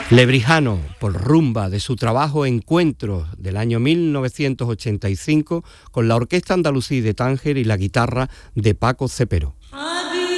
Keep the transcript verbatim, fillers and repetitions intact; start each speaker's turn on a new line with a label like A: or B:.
A: Lebrijano, por rumba de su trabajo Encuentros del año mil novecientos ochenta y cinco con la Orquesta Andalusí de Tánger y la guitarra de Paco Cepero.